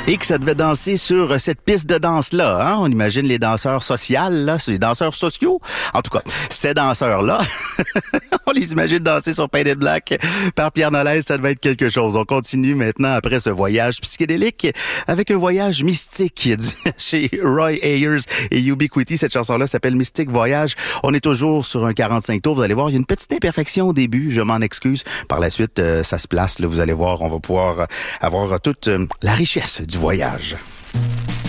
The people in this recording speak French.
Et que ça devait danser sur cette piste de danse-là. Hein? On imagine les danseurs sociales, là, c'est les danseurs sociaux. En tout cas, ces danseurs-là, on les imagine danser sur Painted Black par Pierre Nolès, ça devait être quelque chose. On continue maintenant après ce voyage psychédélique avec un voyage mystique chez Roy Ayers et Ubiquity. Cette chanson-là s'appelle Mystique Voyage. On est toujours sur un 45 tours. Vous allez voir, il y a une petite imperfection au début. Je m'en excuse. Par la suite, ça se place. Là, vous allez voir, on va pouvoir avoir toute la richesse du voyage.